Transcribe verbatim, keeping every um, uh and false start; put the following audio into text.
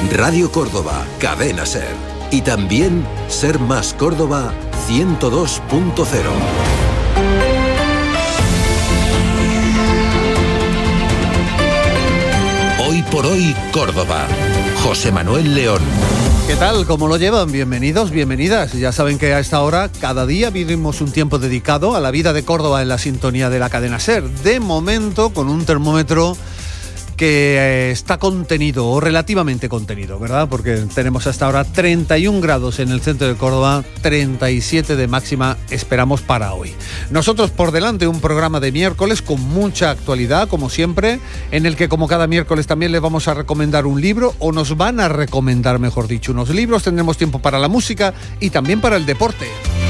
Radio Córdoba, Cadena Ser. Y también Ser Más Córdoba ciento dos punto cero. Hoy por hoy, Córdoba. José Manuel León. ¿Qué tal? ¿Cómo lo llevan? Bienvenidos, bienvenidas. Ya saben que a esta hora, cada día vivimos un tiempo dedicado a la vida de Córdoba en la sintonía de la Cadena Ser. De momento, con un termómetro que está contenido, o relativamente contenido, ¿verdad? Porque tenemos hasta ahora treinta y un grados en el centro de Córdoba, treinta y siete de máxima esperamos para hoy. Nosotros por delante un programa de miércoles con mucha actualidad, como siempre, en el que como cada miércoles también les vamos a recomendar un libro, o nos van a recomendar, mejor dicho, unos libros. Tendremos tiempo para la música y también para el deporte.